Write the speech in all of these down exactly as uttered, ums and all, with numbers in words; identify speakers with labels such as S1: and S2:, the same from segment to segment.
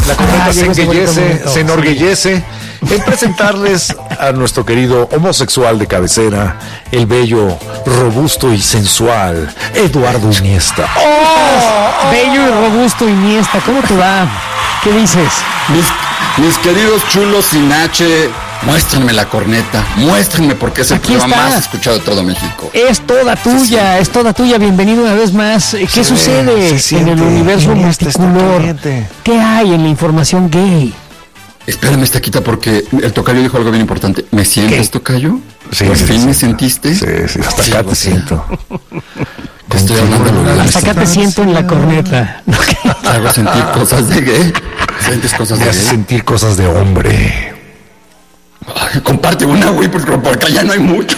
S1: La corneta ah, se enguellece, se enorgullece en presentarles a nuestro querido homosexual de cabecera, el bello, robusto y sensual Eduardo Iniesta.
S2: ¡Oh! Bello y robusto Iniesta, ¿cómo te va? ¿Qué dices?
S3: Mis, mis queridos chulos sin H, muéstrenme la corneta, muéstrenme porque es el
S2: Aquí
S3: programa
S2: está.
S3: más escuchado de todo México.
S2: Es toda tuya, sí, sí. es toda tuya. Bienvenido una vez más. ¿Qué
S1: se
S2: sucede
S1: ve, se
S2: en el universo multicolor? ¿Qué hay en la información gay?
S3: Espérame, Taquita, porque el tocayo dijo algo bien importante. ¿Me sientes,
S2: ¿Qué?
S3: tocayo?
S1: Sí,
S3: ¿Por
S1: sí,
S3: fin
S1: sí.
S3: me sentiste?
S1: Sí, sí, hasta
S3: Sí,
S1: acá te
S3: o sea,
S1: siento.
S3: Te estoy hablando de lo
S2: Hasta acá te siento en la corneta.
S3: Te hago sentir cosas de gay. ¿Sientes cosas
S1: Me
S3: de
S1: hace
S3: gay?
S1: sentir cosas de hombre.
S3: Ay, comparte una, güey, porque por acá ya no hay mucho.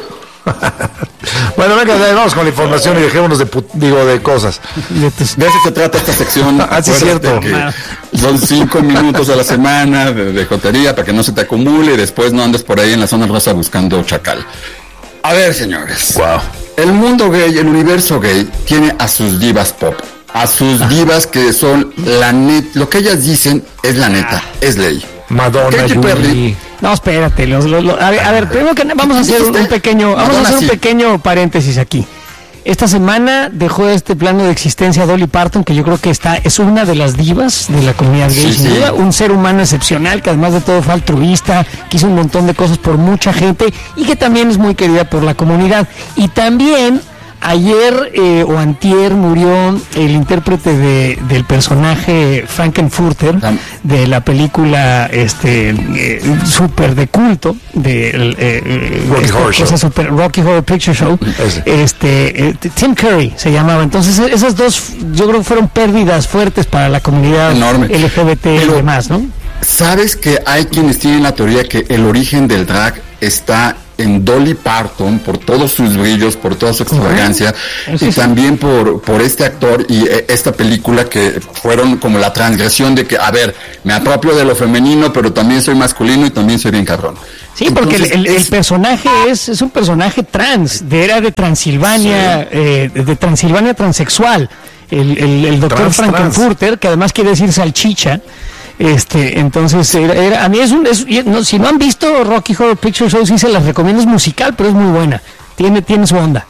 S1: Bueno, venga, vamos con la información y dejémonos de, put- digo, de cosas.
S3: De eso se trata esta sección.
S1: Ah, sí, es
S3: Acuérdate
S1: cierto.
S3: que son cinco minutos a la semana de, de jotería para que no se te acumule y después no andes por ahí en la zona rosa buscando chacal. A ver, señores.
S1: Wow.
S3: El mundo gay, el universo gay, tiene a sus divas pop. A sus divas que son la net. Lo que ellas dicen es la neta, es ley.
S1: Madonna,
S3: Katy
S1: Yuri.
S3: Perry.
S2: No, espérate. Los, los, los- a ver, a ver, primero que nada, vamos a hacer un, un pequeño, vamos a
S3: Madonna,
S2: hacer un
S3: sí.
S2: pequeño paréntesis aquí. Esta semana dejó este plano de existencia Dolly Parton, que yo creo que está es una de las divas de la comunidad gay,
S3: Sí,
S2: sin
S3: sí.
S2: duda, un ser humano excepcional que además de todo fue altruista, que hizo un montón de cosas por mucha gente y que también es muy querida por la comunidad. Y también ayer eh, o antier murió el intérprete de, del personaje Frankenfurter
S3: Tam-
S2: de la película este eh, súper de culto de eh, eh,
S1: Rocky
S2: esta
S1: Horror
S2: cosa
S1: Show.
S2: super- Rocky Horror Picture Show.
S1: Ese.
S2: Este eh, Tim Curry se llamaba. Entonces esas dos yo creo que fueron pérdidas fuertes para la comunidad
S3: Enorme.
S2: L G B T y
S3: Pero-
S2: demás, ¿no?
S3: ¿Sabes que hay quienes tienen la teoría que el origen del drag está en Dolly Parton por todos sus brillos, por toda su extravagancia
S2: Eso
S3: y
S2: sí.
S3: también por, por este actor y eh, esta película que fueron como la transgresión de que, a ver, me apropio de lo femenino, pero también soy masculino y también soy bien cabrón?
S2: Sí, porque el,
S3: Entonces,
S2: el- el
S3: es-
S2: personaje es, es un personaje trans, de era de Transilvania,
S3: Sí.
S2: eh, de Transilvania transexual. El, el, el doctor
S1: Trans,
S2: Frankenfurter, que además quiere decir salchicha. Este, entonces, era, era- a mí es un, es- y no, si no han visto Rocky Horror Picture Show, sí se las recomiendo, es musical, pero es muy buena. Tiene, tiene su onda.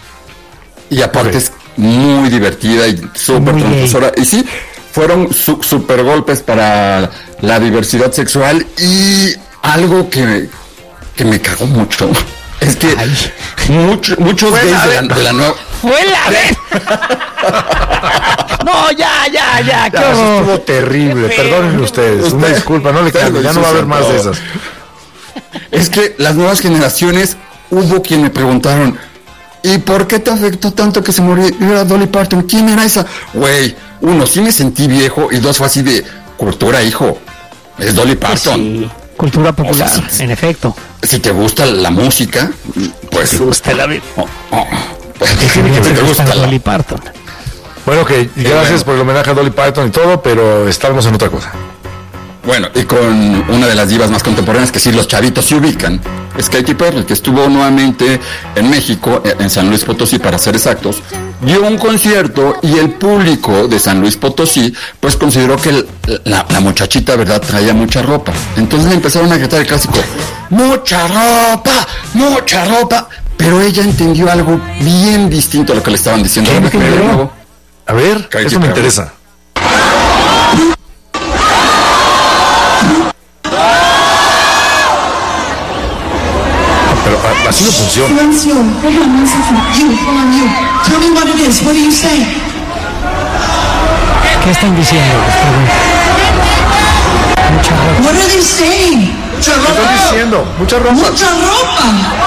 S3: Y aparte
S1: Ok.
S3: es muy divertida y súper
S2: Muy gay.
S3: transgresora. Y sí, fueron su, super golpes para la diversidad sexual y algo que, que me cagó mucho. Es que
S2: Ay.
S3: mucho- muchos
S1: Bueno,
S3: gays
S1: a
S3: de la,
S1: ver.
S3: de la nueva...
S2: ¡Fue la No, ya, ya, ya, qué
S1: Ya, eso
S2: horror.
S1: estuvo terrible.
S2: Qué feo.
S1: Perdónenme ustedes. Una
S3: Usted-
S1: disculpa, no le
S3: usted
S1: cambio.
S3: lo
S1: Ya no va a haber
S3: hizo
S1: más de
S3: todo.
S1: esas.
S3: Es que las nuevas generaciones, hubo quien me preguntaron, ¿y por qué te afectó tanto que se murió era Dolly Parton? ¿Quién era esa? Güey, uno, sí me sentí viejo, y dos, fue así de cultura, hijo. Es Dolly Parton.
S2: Sí, cultura popular,
S3: O sea, sí.
S2: en efecto.
S3: Si te gusta la música, pues...
S2: Te gusta la vida.
S3: oh, oh, pues,
S2: Tiene que
S3: si te
S2: te
S3: gusta
S2: gusta
S3: la...
S2: Dolly Parton.
S1: Bueno, ok, gracias
S3: bueno.
S1: por el homenaje a Dolly Parton y todo, pero estamos en otra cosa.
S3: Bueno, y con una de las divas más contemporáneas que sí los chavitos se ubican, es Katy Perry, que estuvo nuevamente en México, en San Luis Potosí para ser exactos, dio un concierto y el público de San Luis Potosí pues consideró que el- la, la muchachita, ¿verdad?, traía mucha ropa. Entonces le empezaron a gritar el clásico, ¡mucha ropa! ¡Mucha ropa! Pero ella entendió algo bien distinto a lo que le estaban diciendo.
S2: ¿Qué
S3: Déjame
S2: entendió?
S3: de nuevo.
S1: A ver,
S3: Katy
S1: eso me
S3: Perry.
S1: interesa. Pero a- así no funciona.
S4: Silencio. Hold on one second. You, hold on you. Tell me what it is. What do you say?
S2: ¿Qué están diciendo? Les pregunto. Mucha ropa.
S4: What are they saying?
S1: ¿Qué están diciendo? Mucha ropa.
S4: Mucha ropa.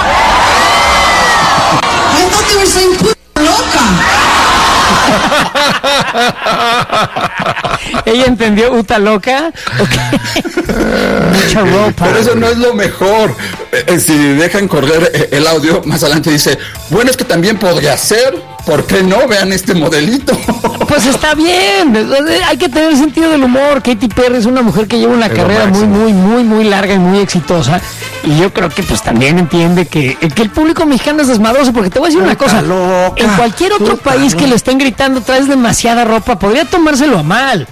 S4: I thought they were saying puta loca.
S2: ¿Ella entendió Uta loca? Ok. Mucha ropa.
S3: Pero eso no es lo mejor. Eh, eh, si dejan correr eh, el audio, más adelante dice, bueno, es que también podría ser, ¿por qué no? Vean este modelito.
S2: Pues está bien, hay que tener sentido del humor. Katy Perry es una mujer que lleva una
S1: Es lo
S2: carrera muy,
S1: máximo.
S2: muy, muy, muy larga y muy exitosa. Y yo creo que pues también entiende que, que el público mexicano es desmadroso, porque te voy a decir una cosa,
S1: loca,
S2: en cualquier otro
S1: puta
S2: país que
S1: loca.
S2: le estén gritando traes demasiada ropa, podría tomárselo a mal.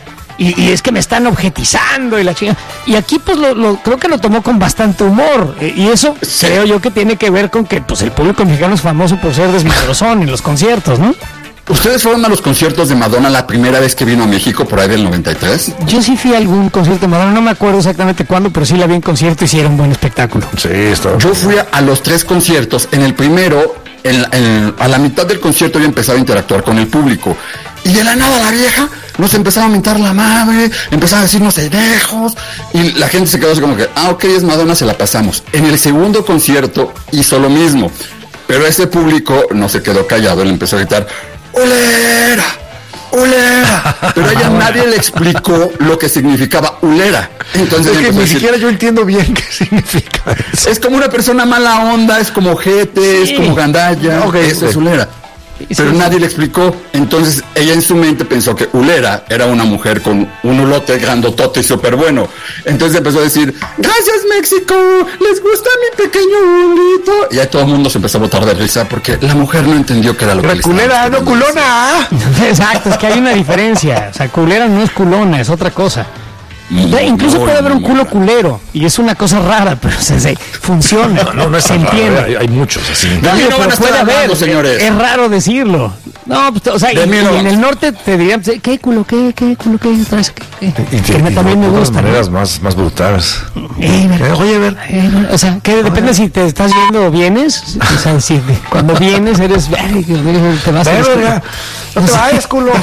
S2: y, y es que me están objetizando y la chica. Y aquí pues lo, lo creo que lo tomó con bastante humor, eh, y eso sí. creo yo que tiene que ver con que pues el público mexicano es famoso por ser desmadrosón en los conciertos, ¿no?
S3: ¿Ustedes fueron a los conciertos de Madonna la primera vez que vino a México, por ahí del noventa y tres?
S2: Yo sí fui a algún concierto de Madonna, no me acuerdo exactamente cuándo, pero sí la vi en concierto y sí era un buen espectáculo.
S1: Sí, está.
S3: Yo fui a, a los tres conciertos. En el primero, en, en, a la mitad del concierto yo empezaba a interactuar con el público. Y de la nada la vieja nos empezaba a mentar la madre, empezaba a decirnos hedejos, y la gente se quedó así como que, ah, ok, es Madonna, se la pasamos. En el segundo concierto hizo lo mismo, pero ese público no se quedó callado, le empezó a gritar, ¡ulera! ¡Ulera! Pero a ella nadie le explicó lo que significaba ulera. Entonces
S1: es que ni
S3: decir,
S1: siquiera yo entiendo bien qué significa eso.
S3: Es como una persona mala onda, es como ojete, sí. es como gandalla, okay, eso okay. es ulera. Pero sí, nadie le explicó. Entonces ella en su mente pensó que ulera era una mujer con un ulote grandotote y súper bueno. Entonces empezó a decir, gracias México, les gusta mi pequeño ulito. Y ahí todo el mundo se empezó a botar de risa porque la mujer no entendió que era lo
S1: era
S3: que le
S1: culera, no culona.
S2: Exacto, es que hay una diferencia. O sea, culera no es culona, es otra cosa. No, Incluso no, puede haber un culo culero y es una cosa rara, pero se, se funciona,
S1: no, no, no es
S2: se entiende.
S1: Raro, hay, hay muchos así.
S2: No, no,
S3: no van a
S2: puede
S3: haber,
S2: haber,
S3: señores.
S2: Es, es raro decirlo. No, pues, o sea, y, y en el norte te dirían, ¿qué culo, qué, qué culo, qué traes? ¿Qué, qué?
S1: Y,
S2: que
S1: y,
S2: me,
S1: y
S2: también
S1: de
S2: me gusta.
S1: De maneras ¿no? más, más brutales.
S2: Eh,
S1: eh, oye, a ver.
S2: Eh, o sea, que depende si te estás yendo o vienes. O sea, si cuando vienes eres, te vas a
S1: verga. No te vayas, culo.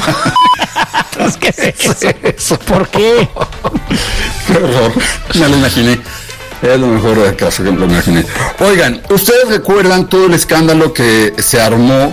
S2: ¿Qué es eso? eso? ¿Por qué?
S3: Qué horror. Me lo imaginé. Es lo mejor del caso que me lo imaginé. Oigan, ¿ustedes recuerdan todo el escándalo que se armó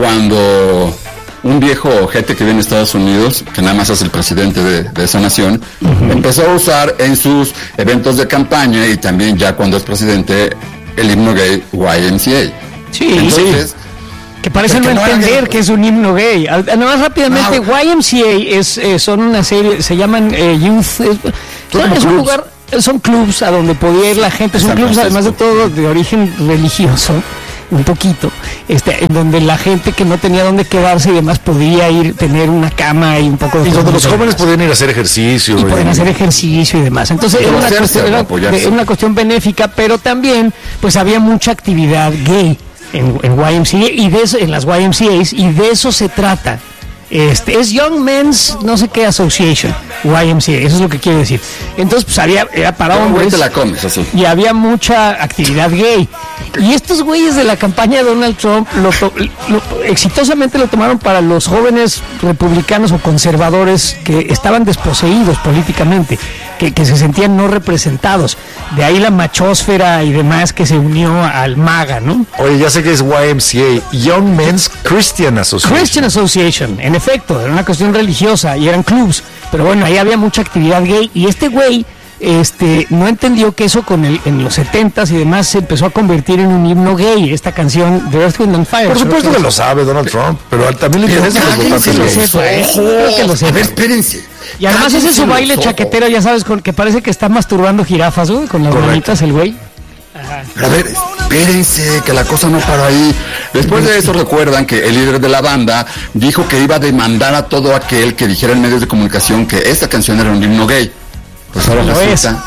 S3: cuando un viejo ojete que viene de Estados Unidos, que nada más es el presidente de, de esa nación, uh-huh. empezó a usar en sus eventos de campaña y también ya cuando es presidente el himno gay Y M C A?
S2: Sí,
S3: Entonces,
S2: sí. Que parece no entender que es un himno gay. Nada más rápidamente, no. Y M C A es, eh, son una serie, se llaman eh, Youth, es, es, es un lugar, son clubs a donde podía ir la gente, son clubs además de todo de origen religioso, un poquito, este, en donde la gente que no tenía dónde quedarse y demás podía ir, tener una cama y un poco de...
S1: Y donde los jóvenes podían ir a hacer ejercicio.
S2: Y, y podían hacer ejercicio y demás. Entonces era una, cuestión, era, era una cuestión benéfica, pero también pues había mucha actividad gay. En, en Y M C A y de eso, en las Y M C As, y de eso se trata. Este es Young Men's no sé qué Association, Y M C A, eso es lo que quiere decir. Entonces pues había, era para hombres,
S3: te la comes, así.
S2: Y había mucha actividad gay. Y estos güeyes de la campaña de Donald Trump lo, lo, exitosamente lo tomaron para los jóvenes republicanos o conservadores que estaban desposeídos políticamente, que, que se sentían no representados. De ahí la machósfera y demás que se unió al MAGA, ¿no?
S1: Oye, ya sé que es Y M C A, Young Men's Christian Association.
S2: Christian Association, en efecto, era una cuestión religiosa y eran clubs, pero bueno, ahí había mucha actividad gay y este güey este no entendió que eso con el, en los setentas y demás se empezó a convertir en un himno gay, esta canción de Earth, Wind and Fire.
S1: Por supuesto que, que lo sabe Donald Trump, pero también le interesa
S2: a los votantes. Lo sepa, ¿eh? Creo que lo sepa.
S3: A ver, espérense.
S2: Y además ese es su baile chaquetero, ya sabes, con que parece que está masturbando jirafas, güey, con las manitas el güey.
S3: Ajá. A ver, espérense, que la cosa no paró ahí. Después de eso recuerdan que el líder de la banda dijo que iba a demandar a todo aquel que dijera en medios de comunicación que esta canción era un himno gay. Pues ahora resulta,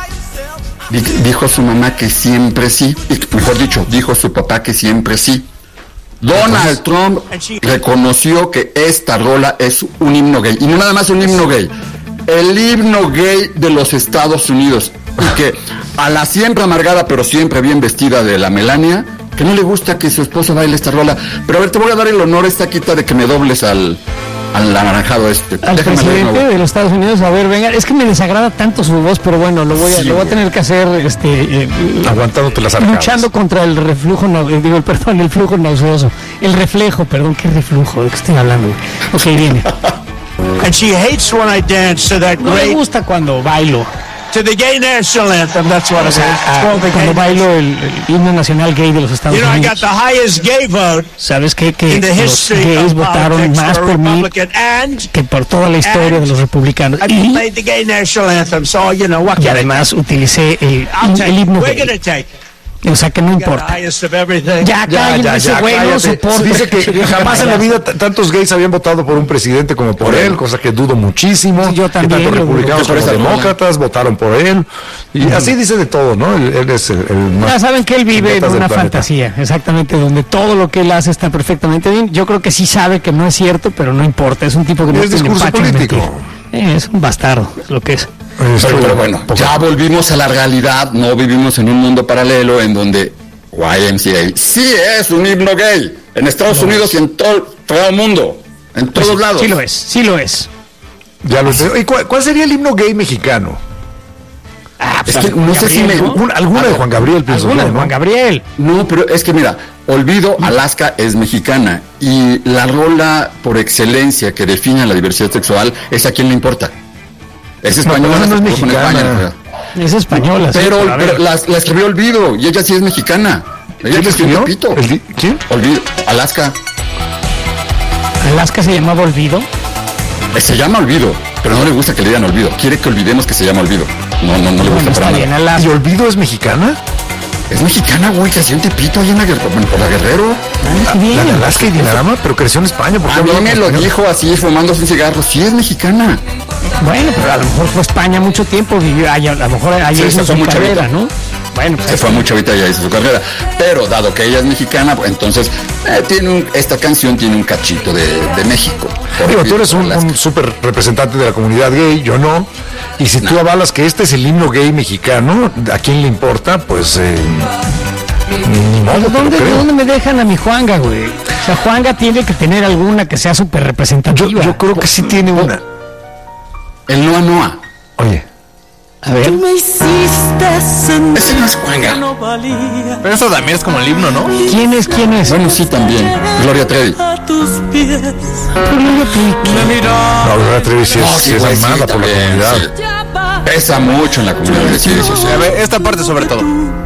S3: dijo su mamá que siempre sí, mejor dicho, dijo su papá que siempre sí. Donald Trump reconoció que esta rola es un himno gay, y no nada más un himno gay, el himno gay de los Estados Unidos, y que a la siempre amargada pero siempre bien vestida de la Melania, que no le gusta que su esposo baile esta rola. Pero a ver, te voy a dar el honor esta quita de que me dobles al al anaranjado este.
S2: Al Déjame presidente de los Estados Unidos, a ver, venga, es que me desagrada tanto su voz, pero bueno, lo voy a, sí, lo voy a tener que hacer, este, eh,
S1: aguantándote las arcadas.
S2: Luchando contra el reflujo, digo, el perdón, el flujo nauseoso, el reflejo, perdón, ¿qué reflujo? ¿De qué estoy hablando? Ok, viene.
S5: And she hates when I dance to that
S2: no
S5: great...
S2: me gusta cuando bailo.
S5: To the gay national anthem, that's what it is.
S2: Ah, cuando bailo el, el himno nacional gay de los Estados
S5: you know,
S2: Unidos.
S5: I got the highest gay vote.
S2: ¿Sabes qué? Que los gays votaron más por mí que por toda la historia de los republicanos.
S5: I
S2: y,
S5: played the gay national anthem, so you know what.
S2: Y además utilicé el, el himno
S5: We're
S2: gay.
S5: gonna take it.
S2: O sea que no importa.
S5: Highest of everything.
S2: Ya,
S1: Ya,
S2: cállense,
S1: ya,
S2: ese
S1: ya,
S2: güey no
S1: cállate.
S2: soporta.
S1: Dice que jamás en la vida t- tantos gays habían votado por un presidente como por él, cosa que dudo muchísimo.
S2: Sí, yo
S1: que
S2: también
S1: tanto
S2: lo dudo.
S1: republicanos
S3: Yo por
S1: como
S3: esa
S1: demócratas votaron por él. Y así dice de todo, ¿no? Él, él es el, el más...
S2: Ya saben que él vive en
S1: idiotas del
S2: una
S1: planeta.
S2: fantasía, exactamente, donde todo lo que él hace está perfectamente bien. Yo creo que sí sabe que no es cierto, pero no importa. Es un tipo que no
S1: Es
S2: tiene
S1: discurso
S2: empacho en
S1: político.
S2: mentir. Eh, es un bastardo, es lo que es.
S1: Este,
S3: Pero, pero bueno,
S1: poco-
S3: ya volvimos a la realidad, no vivimos en un mundo paralelo en donde Y M C A sí es un himno gay en Estados Unidos y en todo, todo el mundo, en todos
S2: Pues,
S3: lados.
S2: sí lo es, sí lo es.
S1: Ya lo entiendo. ¿Y cuál, cuál sería el himno gay mexicano?
S2: Ah,
S3: Es que no sé si me...
S1: Un- alguna de Juan Gabriel, pienso
S2: Alguna
S1: yo,
S2: de
S1: ¿no?
S2: Juan Gabriel.
S3: No, pero es que mira, Olvido, Alaska es mexicana y la rola por excelencia que define la diversidad sexual es a quién le importa. Es española,
S1: pero esa no es
S3: se produjo en
S1: mexicana.
S3: España,
S2: Es española. sí,
S3: pero,
S2: a ver.
S3: pero la, la escribió Olvido y ella sí es mexicana. Ella
S1: ¿Quién
S3: es un
S1: escribió?
S3: pito.
S1: ¿El di- ¿Quién?
S3: Olvido, Alaska.
S2: Alaska se llamaba Olvido.
S3: Eh, Se llama Olvido, pero no le gusta que le digan Olvido. Quiere que olvidemos que se llama Olvido. No, no, no le
S2: Bueno,
S3: gusta
S2: está
S3: para
S2: bien,
S3: nada.
S1: ¿Y
S2: Alaska.
S1: Olvido es mexicana?
S3: Es mexicana, güey, que hacía un tepito ahí en la, Guer- por la Guerrero.
S2: Ah, bien.
S1: La de Alaska y Dinarama, pero creció en España. ¿Por qué
S3: A mí
S1: hablaba
S3: me
S1: en
S3: lo
S1: español?
S3: dijo así, fumándose un cigarro. Sí es mexicana.
S2: Bueno, pero a lo mejor fue España mucho tiempo, vivió allá, a lo mejor ahí
S3: Sí,
S2: hizo
S3: se fue
S2: su
S3: muy
S2: carrera,
S3: chavita.
S2: ¿no? Bueno, pues
S3: Se fue mucho ahorita y ya hizo su carrera. Pero dado que ella es mexicana, pues, entonces eh, tiene un- esta canción tiene un cachito de, de México. Por
S1: Digo,
S3: el-
S1: tú eres
S3: por
S1: un,
S3: Alaska.
S1: un súper representante de la comunidad gay, yo no. Y si tú avalas que este es el himno gay mexicano, ¿a quién le importa? Pues eh, ni modo, te lo
S2: ¿Dónde,
S1: creo.
S2: ¿Dónde me dejan a mi Juanga, güey? O sea, Juanga tiene que tener alguna que sea súper
S1: Yo,
S2: representativa.
S1: yo creo que sí tiene una.
S3: El Noa Noa.
S1: Oye,
S2: A ver.
S6: Me hiciste sentir
S3: Ese no es Juanga.
S6: no valía
S7: Pero eso también es como el himno, ¿no?
S2: ¿Quién es? ¿Quién es?
S3: Bueno, sí, también. Gloria Trevi.
S6: a tus pies.
S7: Me miró.
S1: no, Gloria Trevi sí es,
S3: No,
S1: sí
S3: sí,
S1: es
S3: güey, sí,
S1: amada por la
S3: también,
S1: comunidad.
S3: sí. Pesa mucho en la comunidad. Sí, sí, sí.
S7: A ver, esta parte sobre todo.